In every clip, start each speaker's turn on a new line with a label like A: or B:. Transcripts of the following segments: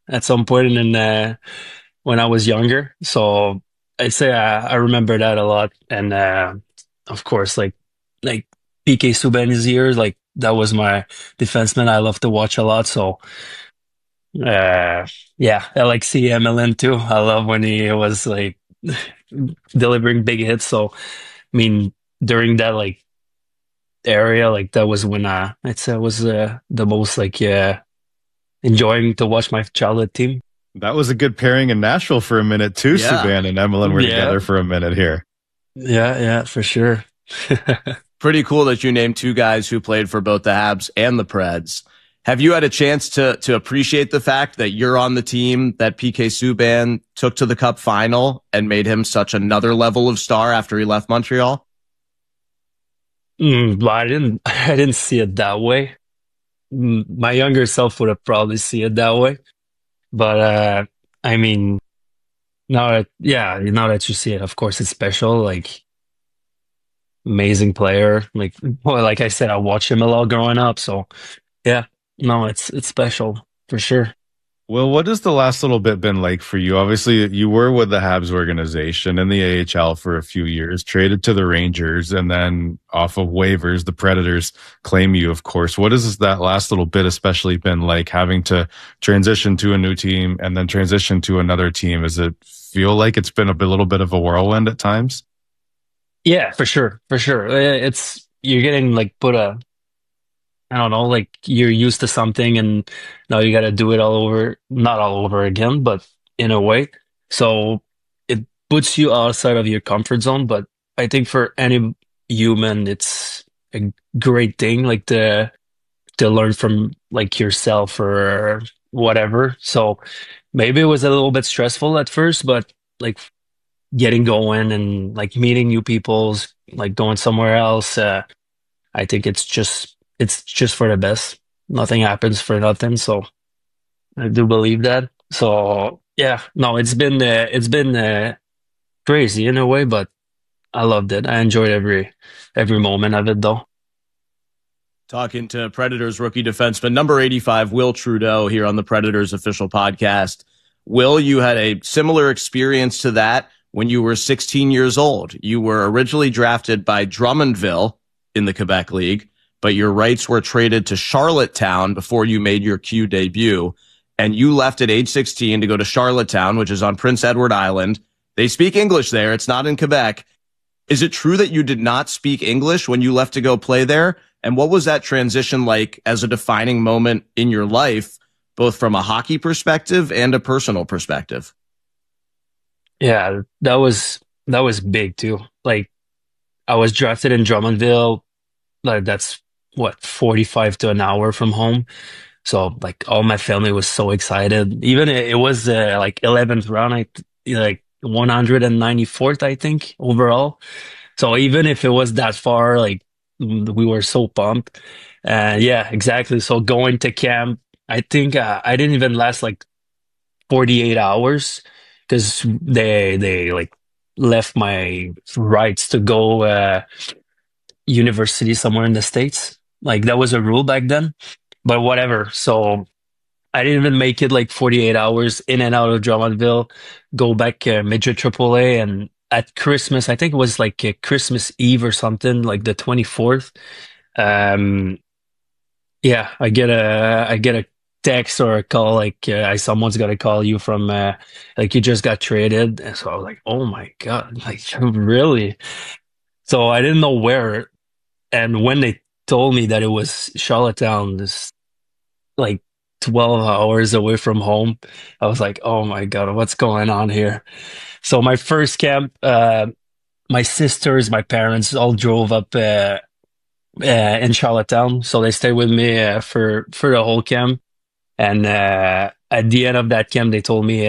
A: at some point in when I was younger. So I'd say I remember that a lot. And of course, like PK Subban's years, like that was my defenseman I love to watch a lot. So uh, yeah, I like CMLN too. I love when he was like delivering big hits. So I mean, during that like area, like that was when I'd say I was the most like enjoying to watch my childhood team.
B: That was a good pairing in Nashville for a minute too.
C: Yeah.
B: Subban and Emelin were
A: Yeah,
B: together for a minute here.
A: yeah, for sure.
C: Pretty cool that you named two guys who played for both the Habs and the Preds. Have you had a chance to appreciate the fact that you're on the team that PK Subban took to the Cup final and made him such another level of star after he left Montreal?
A: But I didn't see it that way. My younger self would have probably see it that way. But I mean, now that you see it, of course, it's special. Like amazing player. Like well, like I said, I watched him a lot growing up. So yeah, no, it's special for sure.
B: Well, what has the last little bit been like for you? Obviously, you were with the Habs organization in the AHL for a few years, traded to the Rangers, and then off of waivers, the Predators claim you, of course. What has that last little bit especially been like having to transition to a new team and then transition to another team? Does it feel like it's been a little bit of a whirlwind at times?
A: Yeah, for sure, for sure. It's you're getting like put a I don't know, like you're used to something and now you got to do it all over, not all over again, but in a way. So it puts you outside of your comfort zone. But I think for any human, it's a great thing, like to learn from like yourself or whatever. So maybe it was a little bit stressful at first, but like getting going and like meeting new people's, like going somewhere else. I think it's just for the best. Nothing happens for nothing, so I do believe that. So yeah, no, it's been crazy in a way, but I loved it. I enjoyed every moment of it, though.
C: Talking to Predators rookie defenseman number 85, Will Trudeau, here on the Predators official podcast. Will, you had a similar experience to that when you were 16 years old. You were originally drafted by Drummondville in the Quebec League, but your rights were traded to Charlottetown before you made your Q debut. And you left at age 16 to go to Charlottetown, which is on Prince Edward Island. They speak English there. It's not in Quebec. Is it true that you did not speak English when you left to go play there? And what was that transition like as a defining moment in your life, both from a hockey perspective and a personal perspective?
A: Yeah, that was big too. Like I was drafted in Drummondville, like that's what 45 to an hour from home. So like all my family was so excited. Even it was like 11th round, like 194th, I think overall. So even if it was that far, like we were so pumped. Yeah, exactly. So going to camp, I think I didn't even last like 48 hours because they like left my rights to go university somewhere in the States. Like that was a rule back then. But whatever. So I didn't even make it like 48 hours in and out of Drummondville, go back midget AAA, and at Christmas, I think it was like Christmas Eve or something, like the 24th. Um, yeah, I get a text or a call like someone's gonna call you from like you just got traded. And so I was like, oh my God, like really? So I didn't know where, and when they told me that it was Charlottetown, this like 12 hours away from home. I was like, oh my God, what's going on here? So my first camp, my sisters, my parents all drove up in Charlottetown. So they stayed with me for the whole camp. And at the end of that camp, they told me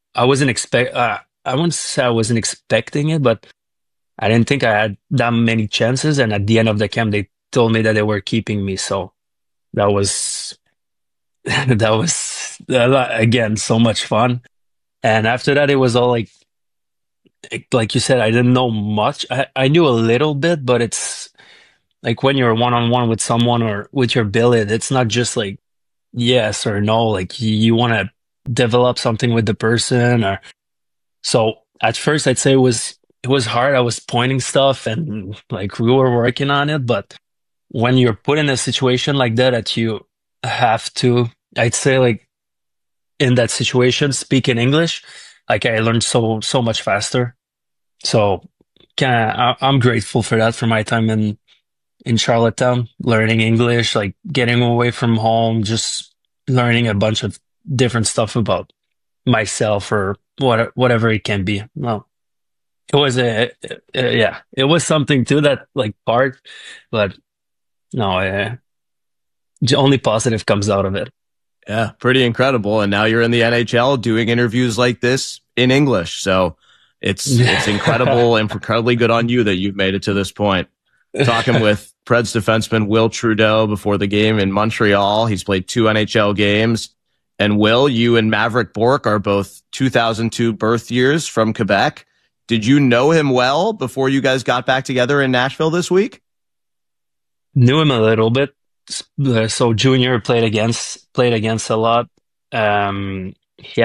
A: I wouldn't say I wasn't expecting it, but I didn't think I had that many chances. And at the end of the camp, they told me that they were keeping me. So that was that was again so much fun. And after that, it was all like you said, I didn't know much. I knew a little bit, but it's like when you're one on one with someone or with your billet, it's not just like yes or no. Like you want to develop something with the person. Or so at first, I'd say it was hard. I was pointing stuff and like we were working on it, but when you're put in a situation like that you have to, I'd say like in that situation, speak in English. Like I learned so much faster. So I'm grateful for that, for my time in Charlottetown, learning English, like getting away from home, just learning a bunch of different stuff about myself or whatever it can be. No, it was yeah, it was something to that like part, but no, only positive comes out of it.
C: Yeah, pretty incredible. And now you're in the NHL doing interviews like this in English. So it's incredible and incredibly good on you that you've made it to this point. Talking with Preds defenseman Will Trudeau before the game in Montreal. He's played 2 NHL games. And Will, you and Mavrik Bourque are both 2002 birth years from Quebec. Did you know him well before you guys got back together in Nashville this week?
A: Knew him a little bit. So junior played against a lot. He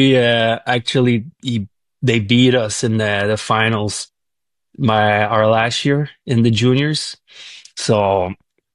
A: they beat us in the finals our last year in the juniors. So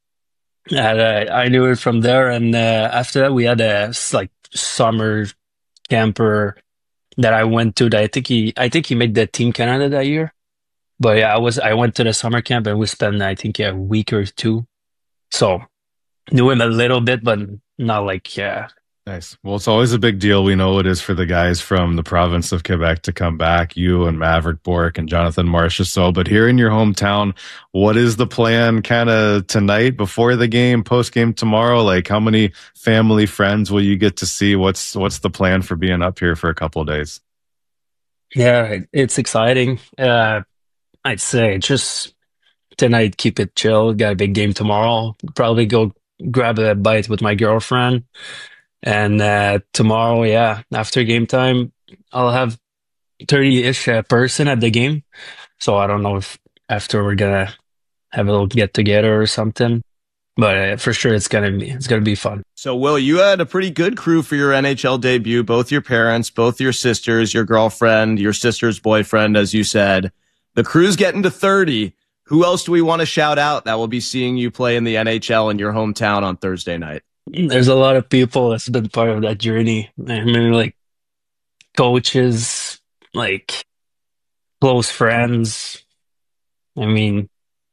A: I knew it from there, and after that we had a like summer camper that I went to. That I think he made the Team Canada that year. But yeah, I went to the summer camp and we spent I think a week or two. So knew him a little bit, but not like, yeah.
B: Nice. Well, it's always a big deal. We know it is for the guys from the province of Quebec to come back, you and Mavrik Bourque and Jonathan Marchessault. But here in your hometown, what is the plan kind of tonight before the game, post game tomorrow? Like how many family, friends will you get to see? What's the plan for being up here for a couple of days?
A: Yeah, it's exciting. I'd say just tonight, keep it chill. Got a big game tomorrow. Probably go grab a bite with my girlfriend. And tomorrow, yeah, after game time, I'll have 30-ish person at the game. So I don't know if after we're gonna have a little get together or something, but for sure it's gonna be fun.
C: So Will, you had a pretty good crew for your NHL debut. Both your parents, both your sisters, your girlfriend, your sister's boyfriend, as you said. The crew's getting to 30. Who else do we want to shout out that will be seeing you play in the NHL in your hometown on Thursday night?
A: There's a lot of people that's been part of that journey. I mean, like coaches, like close friends. I mean,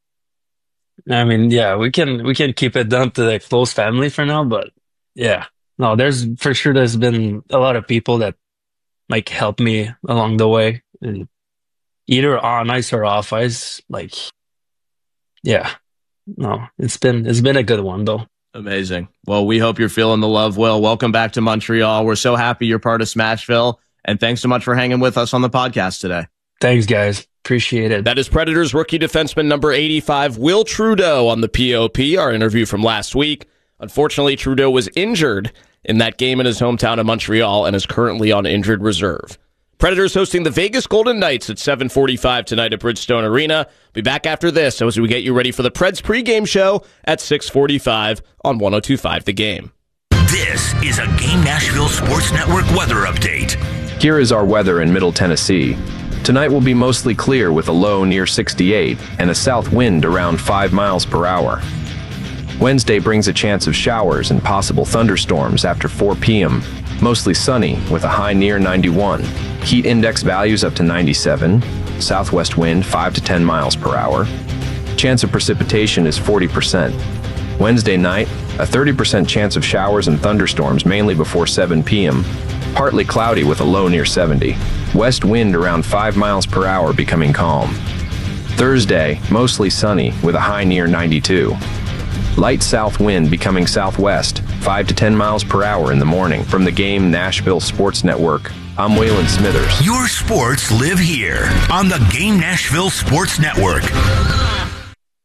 A: yeah, we can keep it down to the close family for now, but yeah, no, there's been a lot of people that like help me along the way, and either on ice or off ice. Like, yeah, no, it's been a good one though.
C: Amazing. Well, we hope you're feeling the love, Will. Welcome back to Montreal. We're so happy you're part of Smashville, and thanks so much for hanging with us on the podcast today.
A: Thanks, guys. Appreciate it.
C: That is Predators rookie defenseman number 85, Will Trudeau, on the POP, our interview from last week. Unfortunately, Trudeau was injured in that game in his hometown of Montreal and is currently on injured reserve. Predators hosting the Vegas Golden Knights at 7:45 tonight at Bridgestone Arena. Be back after this as we get you ready for the Preds pregame show at 6:45 on 102.5 The Game.
D: This is a Game Nashville Sports Network weather update.
E: Here is our weather in Middle Tennessee. Tonight will be mostly clear with a low near 68 and a south wind around 5 miles per hour. Wednesday brings a chance of showers and possible thunderstorms after 4 p.m. Mostly sunny with a high near 91. Heat index values up to 97. Southwest wind 5 to 10 miles per hour. Chance of precipitation is 40%. Wednesday night, a 30% chance of showers and thunderstorms mainly before 7 p.m. Partly cloudy with a low near 70. West wind around 5 miles per hour becoming calm. Thursday, mostly sunny with a high near 92. Light south wind becoming southwest, 5 to 10 miles per hour in the morning. From the Game Nashville Sports Network, I'm Waylon Smithers.
D: Your sports live here on the Game Nashville Sports Network.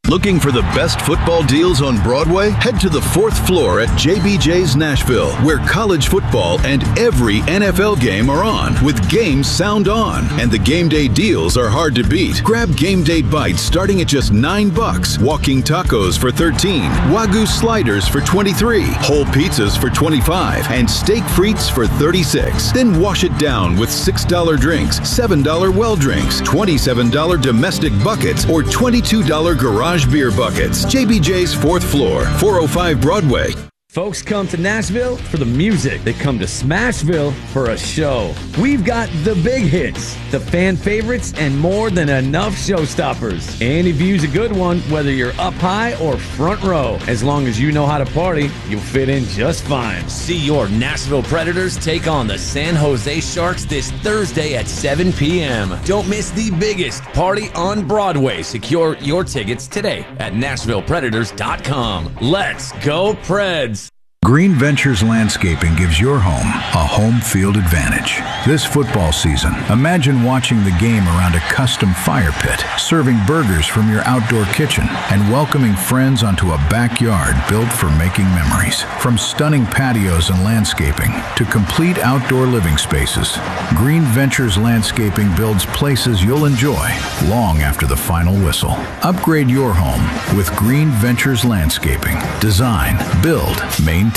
F: Looking for the best football deals on Broadway? Head to the 4th floor at JBJ's Nashville, where college football and every NFL game are on, with games sound on. And the game day deals are hard to beat. Grab game day bites starting at just $9, walking tacos for $13, Wagyu sliders for $23, whole pizzas for $25, and steak frites for $36. Then wash it down with $6 drinks, $7 well drinks, $27 domestic buckets, or $22 garage beer buckets. JBJ's 4th floor, 405 Broadway.
G: Folks come to Nashville for the music. They come to Smashville for a show. We've got the big hits, the fan favorites, and more than enough showstoppers. Any view's a good one, whether you're up high or front row. As long as you know how to party, you'll fit in just fine.
H: See your Nashville Predators take on the San Jose Sharks this Thursday at 7 p.m. Don't miss the biggest party on Broadway. Secure your tickets today at NashvillePredators.com. Let's go, Preds!
I: Green Ventures Landscaping gives your home a home field advantage. This football season, imagine watching the game around a custom fire pit, serving burgers from your outdoor kitchen, and welcoming friends onto a backyard built for making memories. From stunning patios and landscaping to complete outdoor living spaces, Green Ventures Landscaping builds places you'll enjoy long after the final whistle. Upgrade your home with Green Ventures Landscaping. Design, build, maintain.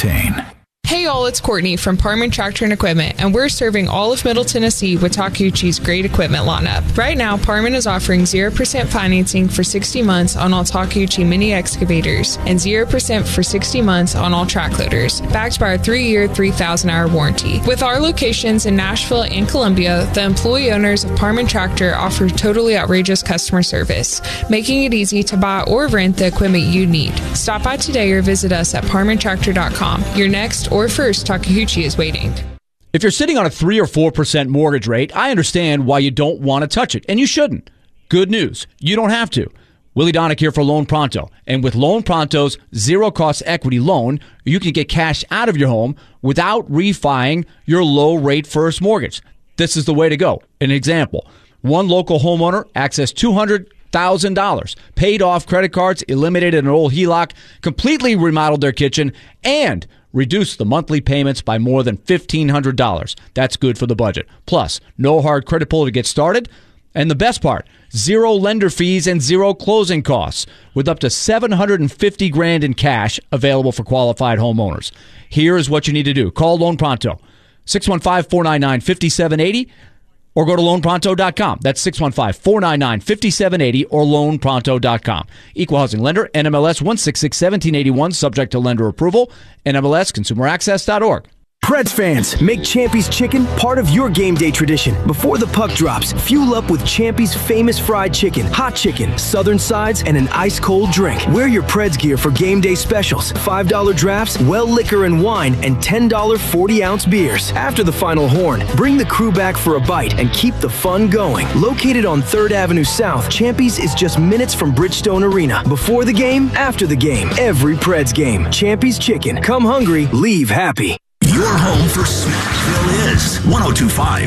J: Hey y'all, it's Courtney from Parman Tractor and Equipment, and we're serving all of Middle Tennessee with Takeuchi's great equipment lineup. Right now, Parman is offering 0% financing for 60 months on all Takeuchi mini excavators and 0% for 60 months on all track loaders, backed by our 3-year, 3,000-hour warranty. With our locations in Nashville and Columbia, the employee owners of Parman Tractor offer totally outrageous customer service, making it easy to buy or rent the equipment you need. Stop by today or visit us at parmantractor.com. Your next or first Takeuchi is waiting.
K: If you're sitting on a 3 or 4% mortgage rate, I understand why you don't want to touch it, and you shouldn't. Good news, you don't have to. Willie Donick here for Loan Pronto. And with Loan Pronto's zero-cost equity loan, you can get cash out of your home without refining your low-rate first mortgage. This is the way to go. An example, one local homeowner accessed $200,000, paid off credit cards, eliminated an old HELOC, completely remodeled their kitchen, and reduced the monthly payments by more than $1,500. That's good for the budget. Plus, no hard credit pull to get started. And the best part, zero lender fees and zero closing costs, with up to $750,000 in cash available for qualified homeowners. Here is what you need to do. Call Loan Pronto, 615-499-5780, or go to loanpronto.com. That's 615-499-5780 or loanpronto.com. Equal housing lender, NMLS 1661781, subject to lender approval, NMLSconsumeraccess.org.
L: Preds fans, make Champy's Chicken part of your game day tradition. Before the puck drops, fuel up with Champy's famous fried chicken, hot chicken, southern sides, and an ice-cold drink. Wear your Preds gear for game day specials, $5 drafts, well liquor and wine, and $10 40-ounce beers. After the final horn, bring the crew back for a bite and keep the fun going. Located on 3rd Avenue South, Champy's is just minutes from Bridgestone Arena. Before the game, after the game, every Preds game. Champy's Chicken. Come hungry, leave happy.
D: Your home for Smashville is 102.5